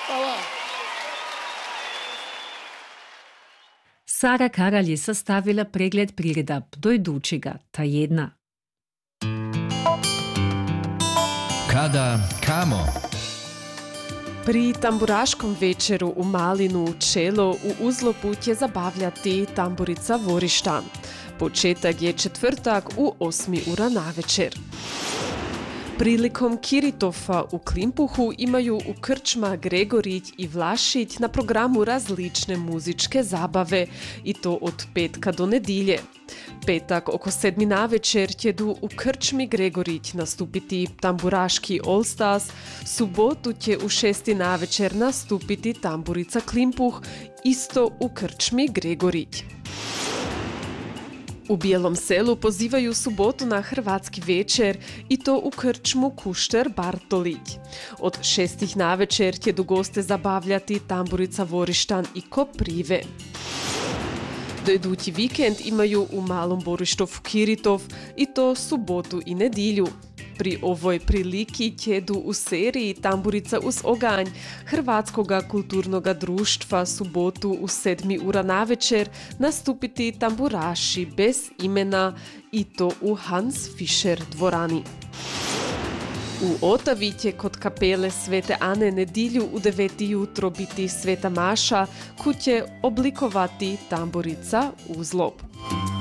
Hvala. Sara Karalj je sastavila pregled priredab dojdúčiga, ta jedna. Kada kamo? Pri tamburaškom večeru u Malinu u Čelo u Uzlopu će zabavljati tamburica Vorištan. Početak je četvrtak u 8 ura navečer. Prilikom Kiritofa u Klimpuhu imaju u krčma Gregorić i Vlašić na programu različne muzičke zabave i to od petka do nedilje. Petak oko 7 navečer će u krčmi Gregorić nastupiti tamburaški All Stars, subotu će u 6 navečer nastupiti tamburica Klimpuh, isto u krčmi Gregorić. U Bijelom Selu pozivaju subotu na hrvatski večer i to u krčmu Kušter Bartolić. Od 6 navečer će do goste zabavljati tamburica Vorištan i Koprive. Do idući vikend imaju u Malom Borištovu Kiritov i to subotu i nedilju. Pri ovoj priliki ćedu u seriji Tamburica uz oganj Hrvatskoga kulturnoga društva subotu u 7 ura navečer nastupiti tamburaši bez imena i to u Hans Fischer dvorani. U Otavi će kod kapele Svete Ane nedilju u 9 jutro biti Sveta Maša, koju će oblikovati tamburica Uzlob.